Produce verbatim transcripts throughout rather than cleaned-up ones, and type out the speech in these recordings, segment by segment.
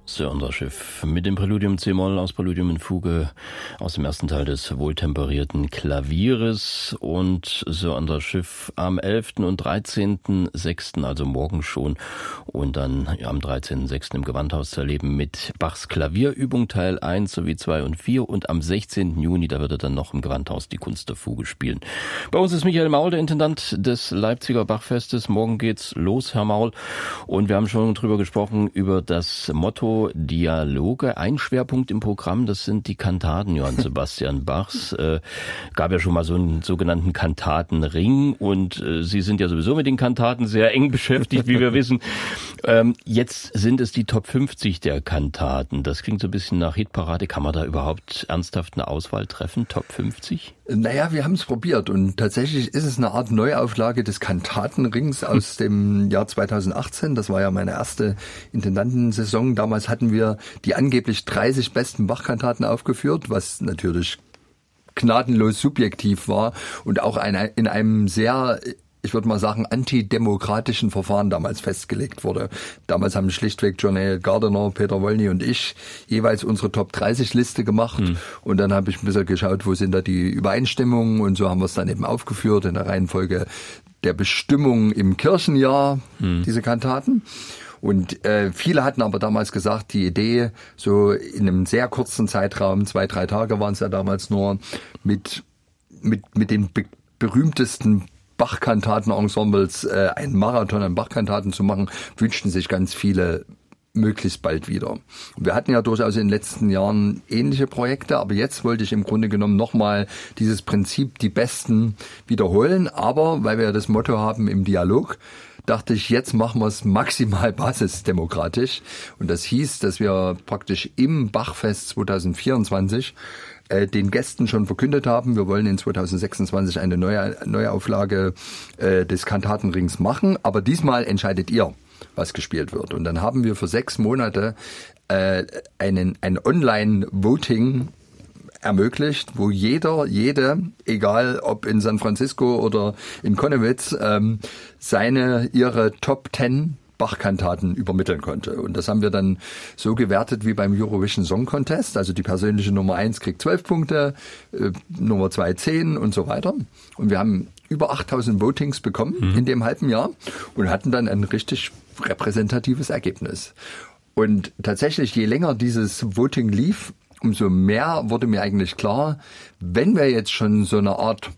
Sir Andras Schiff mit dem Präludium C-Moll aus Präludium in Fuge aus dem ersten Teil des wohltemperierten Klavieres. Und Sir Andras Schiff am elften und dreizehnten sechsten, also morgen schon, und dann ja, am dreizehnten sechsten im Gewandhaus zu erleben mit Bachs Klavierübung Teil eins sowie zwei und vier, und am sechzehnten Juni, da wird er dann noch im Gewandhaus die Kunst der Fuge spielen. Bei uns ist Michael Maul, der Intendant des Leipziger Bachfestes. Morgen geht's los, Herr Maul, und wir haben schon drüber gesprochen, über das Motto Dialoge. Ein Schwerpunkt im Programm, das sind die Kantaten Johann Sebastian Bachs. Äh, gab ja schon mal so einen sogenannten Kantatenring, und äh, Sie sind ja sowieso mit den Kantaten sehr eng beschäftigt, wie wir wissen. Ähm, jetzt sind es die Top fünfzig der Kantaten. Das klingt so ein bisschen nach Hitparade. Kann man da überhaupt ernsthaft eine Auswahl treffen? Top fünfzig? Naja, wir haben es probiert, und tatsächlich ist es eine Art Neuauflage des Kantatenrings aus dem Jahr zweitausendachtzehn. Das war ja meine erste Intendantensaison. Damals hatten wir die angeblich dreißig besten Bach-Kantaten aufgeführt, was natürlich gnadenlos subjektiv war und auch eine, in einem sehr, ich würde mal sagen, antidemokratischen Verfahren damals festgelegt wurde. Damals haben schlichtweg Johnny Gardiner, Peter Wolny und ich jeweils unsere Top dreißig Liste gemacht. Hm. Und dann habe ich ein bisschen geschaut, wo sind da die Übereinstimmungen, und so haben wir es dann eben aufgeführt in der Reihenfolge der Bestimmung im Kirchenjahr, hm. diese Kantaten. Und äh, viele hatten aber damals gesagt, die Idee, so in einem sehr kurzen Zeitraum, zwei, drei Tage waren es ja damals nur, mit mit mit den be- berühmtesten Bach-Kantaten-Ensembles äh, einen Marathon an Bach-Kantaten zu machen, wünschten sich ganz viele möglichst bald wieder. Und wir hatten ja durchaus in den letzten Jahren ähnliche Projekte, aber jetzt wollte ich im Grunde genommen nochmal dieses Prinzip, die Besten wiederholen, aber weil wir ja das Motto haben im Dialog, dachte ich, jetzt machen wir es maximal basisdemokratisch. Und das hieß, dass wir praktisch im Bachfest zwanzig vierundzwanzig äh, den Gästen schon verkündet haben, wir wollen in zwanzig sechsundzwanzig eine neue Neuauflage äh, des Kantatenrings machen, aber diesmal entscheidet ihr, was gespielt wird. Und dann haben wir für sechs Monate äh, einen ein Online-Voting ermöglicht, wo jeder, jede, egal ob in San Francisco oder in Konnewitz, ähm, seine, ihre Top Ten Bach-Kantaten übermitteln konnte. Und das haben wir dann so gewertet wie beim Eurovision Song Contest. Also die persönliche Nummer eins kriegt zwölf Punkte, äh, Nummer zwei zehn und so weiter. Und wir haben über achttausend Votings bekommen mhm. in dem halben Jahr und hatten dann ein richtig repräsentatives Ergebnis. Und tatsächlich, je länger dieses Voting lief, umso mehr wurde mir eigentlich klar, wenn wir jetzt schon so eine Art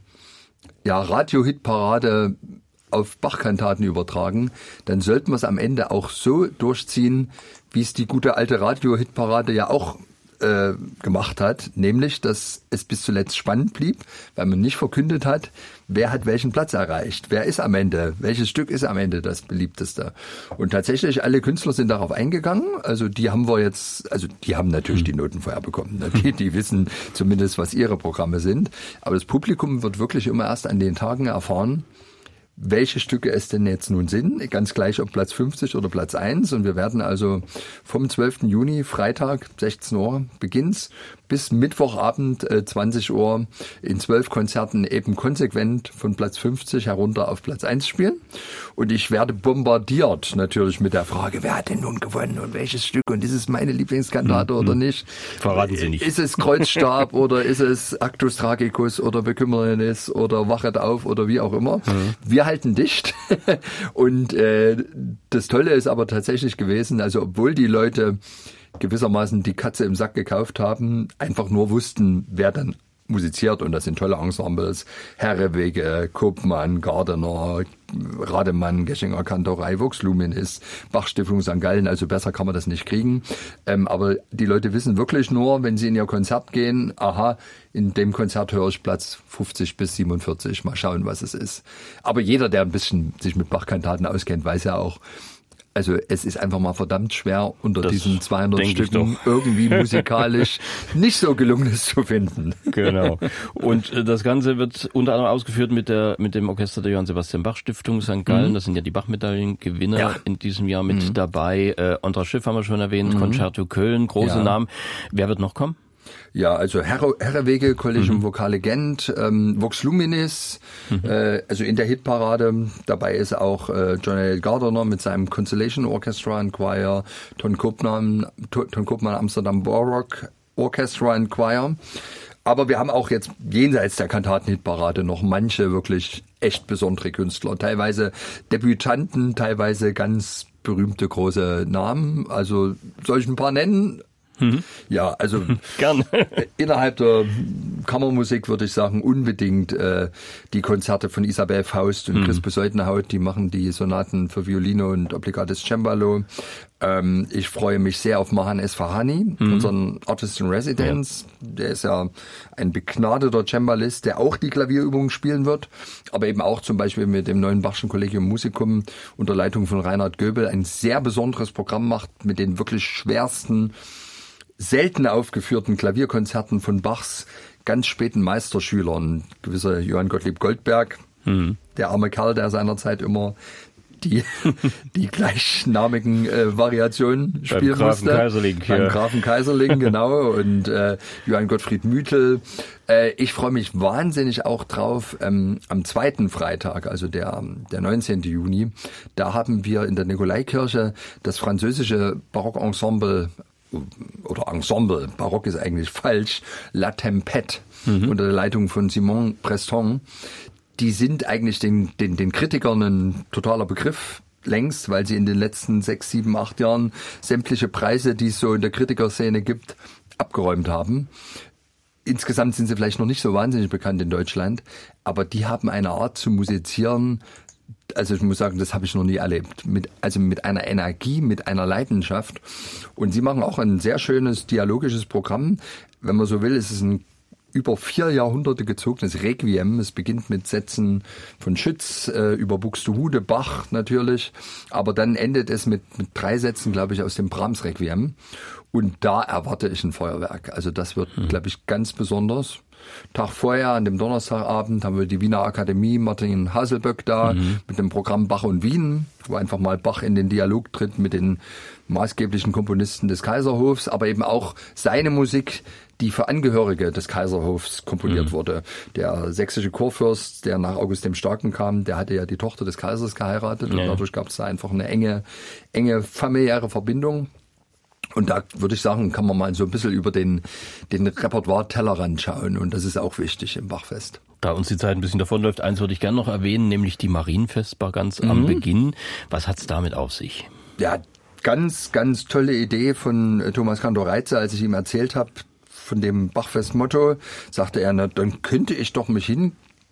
ja, Radio-Hit-Parade auf Bach-Kantaten übertragen, dann sollten wir es am Ende auch so durchziehen, wie es die gute alte Radio-Hit-Parade ja auch äh, gemacht hat, nämlich, dass es bis zuletzt spannend blieb, weil man nicht verkündet hat, wer hat welchen Platz erreicht, wer ist am Ende, welches Stück ist am Ende das beliebteste. Und tatsächlich alle Künstler sind darauf eingegangen, also die haben wir jetzt, also die haben natürlich die Noten vorher bekommen, ne? die, die wissen zumindest, was ihre Programme sind, aber das Publikum wird wirklich immer erst an den Tagen erfahren, welche Stücke es denn jetzt nun sind, ganz gleich ob Platz fünfzig oder Platz eins. Und wir werden also vom zwölften Juni, Freitag, sechzehn Uhr beginnt's, bis Mittwochabend äh, zwanzig Uhr in zwölf Konzerten eben konsequent von Platz fünfzig herunter auf Platz eins spielen. Und ich werde bombardiert natürlich mit der Frage, wer hat denn nun gewonnen und welches Stück und ist es meine Lieblingskantate mhm. oder nicht? Verraten Sie nicht. Ist es Kreuzstab oder ist es Actus Tragicus oder Bekümmernis oder Wachet auf oder wie auch immer? Mhm. Wir halten dicht. Und äh, das Tolle ist aber tatsächlich gewesen, also obwohl die Leute gewissermaßen die Katze im Sack gekauft haben, einfach nur wussten, wer dann musiziert, und das sind tolle Ensembles, Herrewege, Kopmann, Gardiner, Rademann, Geschinger Kantorei, Vox Luminis, Bach-Stiftung Sankt Gallen, also besser kann man das nicht kriegen. Ähm, aber die Leute wissen wirklich nur, wenn sie in ihr Konzert gehen, aha, in dem Konzert höre ich Platz fünfzig bis siebenundvierzig, mal schauen, was es ist. Aber jeder, der ein bisschen sich mit Bach-Kantaten auskennt, weiß ja auch, also es ist einfach mal verdammt schwer, unter das diesen zweihundert Stücken irgendwie musikalisch nicht so gelungenes zu finden. Genau. Und äh, das Ganze wird unter anderem ausgeführt mit der mit dem Orchester der Johann Sebastian Bach Stiftung Sankt Gallen. Mhm. Das sind ja die Bach-Medaillengewinner ja. in diesem Jahr mit mhm. dabei. Äh, Andras Schiff haben wir schon erwähnt, mhm. Concerto Köln, große ja. Namen. Wer wird noch kommen? Ja, also Herre, Herrewege, Collegium mhm. Vocale Gent, ähm, Vox Luminis, mhm. äh, also in der Hitparade. Dabei ist auch äh, John L. Gardner mit seinem Constellation Orchestra and Choir, Ton Koopman, Ton Koopman Amsterdam Baroque Orchestra and Choir. Aber wir haben auch jetzt jenseits der Kantaten-Hitparade noch manche wirklich echt besondere Künstler. Teilweise Debütanten, teilweise ganz berühmte große Namen. Also soll ich ein paar nennen? Mhm. Ja, also Gerne. Innerhalb der Kammermusik würde ich sagen, unbedingt äh, die Konzerte von Isabel Faust und mhm. Chris Besäudenhaut, die machen die Sonaten für Violino und Obligates Cembalo. Ähm, ich freue mich sehr auf Mahan Esfahani, mhm. unseren Artist in Residence. Ja. Der ist ja ein begnadeter Cembalist, der auch die Klavierübungen spielen wird, aber eben auch zum Beispiel mit dem neuen Bachschen Collegium Musicum unter Leitung von Reinhard Göbel ein sehr besonderes Programm macht mit den wirklich schwersten, selten aufgeführten Klavierkonzerten von Bachs ganz späten Meisterschülern, gewisser Johann Gottlieb Goldberg, mhm. der arme Kerl, der seinerzeit immer die die gleichnamigen äh, Variationen spielen Beim musste. Grafen Kaiserling, Beim ja. Grafen Kaiserling, genau, und äh, Johann Gottfried Müthel. Äh, ich freue mich wahnsinnig auch drauf, ähm, am zweiten Freitag, also der, der neunzehnten Juni, da haben wir in der Nikolaikirche das französische Barockensemble oder Ensemble, Barock ist eigentlich falsch, La Tempête, mhm. unter der Leitung von Simon Preston. Die sind eigentlich den, den, den Kritikern ein totaler Begriff längst, weil sie in den letzten sechs, sieben, acht Jahren sämtliche Preise, die es so in der Kritikerszene gibt, abgeräumt haben. Insgesamt sind sie vielleicht noch nicht so wahnsinnig bekannt in Deutschland, aber die haben eine Art zu musizieren, also ich muss sagen, das habe ich noch nie erlebt. Mit, also mit einer Energie, mit einer Leidenschaft. Und sie machen auch ein sehr schönes dialogisches Programm. Wenn man so will, ist es ein über vier Jahrhunderte gezogenes Requiem. Es beginnt mit Sätzen von Schütz, äh, über Buxtehude, Bach natürlich. Aber dann endet es mit, mit drei Sätzen, glaube ich, aus dem Brahms Requiem. Und da erwarte ich ein Feuerwerk. Also das wird, hm. glaube ich, ganz besonders. Tag vorher, an dem Donnerstagabend, haben wir die Wiener Akademie, Martin Haselböck da, mhm. mit dem Programm Bach und Wien, wo einfach mal Bach in den Dialog tritt mit den maßgeblichen Komponisten des Kaiserhofs, aber eben auch seine Musik, die für Angehörige des Kaiserhofs komponiert mhm. wurde. Der sächsische Kurfürst, der nach August dem Starken kam, der hatte ja die Tochter des Kaisers geheiratet, ja. Und dadurch gab es da einfach eine enge, enge familiäre Verbindung. Und da würde ich sagen, kann man mal so ein bisschen über den, den Repertoire-Tellerrand schauen. Und das ist auch wichtig im Bachfest. Da uns die Zeit ein bisschen davonläuft, eins würde ich gerne noch erwähnen, nämlich die Marienfestbar ganz mhm. am Beginn. Was hat's damit auf sich? Ja, ganz, ganz tolle Idee von Thomas Kantor-Reitze, als ich ihm erzählt habe von dem Bachfest-Motto, sagte er, na, dann könnte ich doch mich hin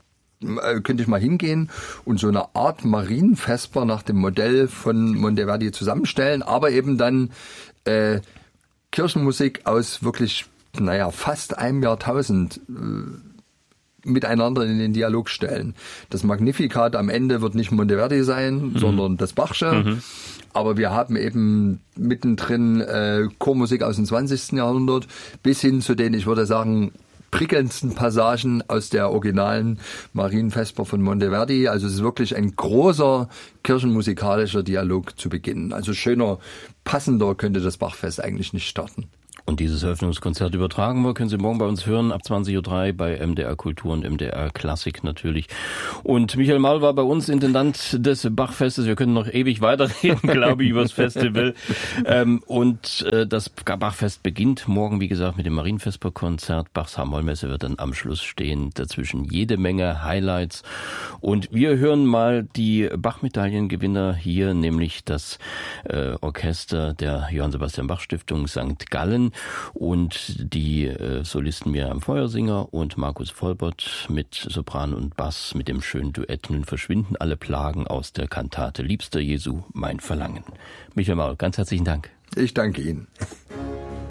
könnte ich mal hingehen und so eine Art Marienfestbar nach dem Modell von Monteverdi zusammenstellen, aber eben dann äh, Kirchenmusik aus wirklich, naja, fast einem Jahrtausend äh, miteinander in den Dialog stellen. Das Magnificat am Ende wird nicht Monteverdi sein, mhm. sondern das Bachsche. Mhm. Aber wir haben eben mittendrin äh, Chormusik aus dem zwanzigsten Jahrhundert bis hin zu den, ich würde sagen, prickelndsten Passagen aus der originalen Marienvesper von Monteverdi. Also es ist wirklich ein großer kirchenmusikalischer Dialog zu Beginn. Also schöner, passender könnte das Bachfest eigentlich nicht starten. Und dieses Eröffnungskonzert übertragen wir, können Sie morgen bei uns hören, ab zwanzig Uhr drei bei M D R Kultur und M D R Klassik natürlich. Und Michael Mahl war bei uns Intendant des Bachfestes. Wir können noch ewig weiterreden, glaube ich, über das Festival. ähm, und äh, das Bachfest beginnt morgen, wie gesagt, mit dem Marienvesper-Konzert. Bachs H-Moll-Messe wird dann am Schluss stehen. Dazwischen jede Menge Highlights. Und wir hören mal die Bach-Medaillengewinner hier, nämlich das äh, Orchester der Johann Sebastian Bach Stiftung Sankt Gallen. Und die äh, Solisten Miriam Feuersinger und Markus Vollbott mit Sopran und Bass mit dem schönen Duett Nun verschwinden alle Plagen aus der Kantate Liebster Jesu, mein Verlangen. Michael Maul, ganz herzlichen Dank. Ich danke Ihnen.